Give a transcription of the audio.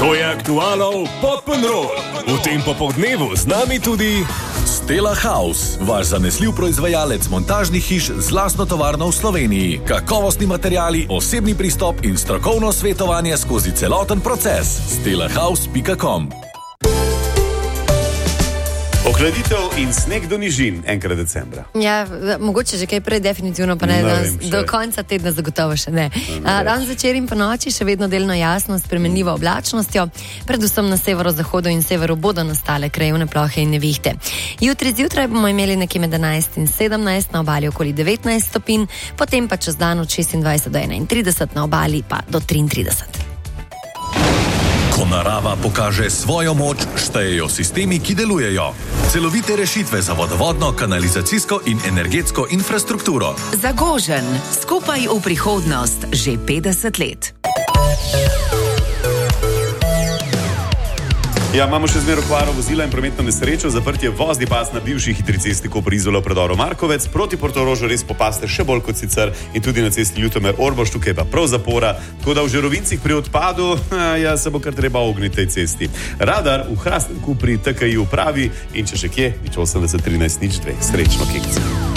To je Aktualov Pop'n'Roll. V tem popoldnevu z nami tudi Stella House, vaš zanesljiv proizvajalec montažnih hiš z lastno tovarno v Sloveniji. Kakovostni materiali, osebni pristop in strokovno svetovanje skozi celoten proces. stellahouse.com. Ohladitev in sneg do nižin enkrat decembra. Ja, mogoče že kaj prej, definitivno pa ne, do konca tedna zagotovo še ne. Dan zvečer in po noči še vedno delno jasno, s spremenljivo oblačnostjo, predvsem na severozahodu in severu bodo nastale krajevne plohe in nevihte. Jutri zjutraj bomo imeli nekje med 11 in 17, na obali okoli 19 stopinj, potem pa čez dan od 26 do 31, na obali pa do 33. Ko narava pokaže svojo moč, štejejo sistemi, ki delujejo. Celovite rešitve za vodovodno, kanalizacijsko in energetsko infrastrukturo. Zagožen, skupaj v prihodnost že 50 let. Ja, imamo še zmeraj okvaro vozila in prometno nesrečo, zaprtje vozni pas na bivši hitri cesti Koper-Izola v predoru Markovec, proti Portorožu res popaste še bolj kot sicer in tudi na cesti Ljutomer-Ormož, tukaj pa prav zapora, tako da v Žerovincih pri odpadu, se bo kar treba ogniti tej cesti. Radar v Hrastniku pri TKI upravi in če še kje, nič 80 13 nič 2. Srečno, kekce.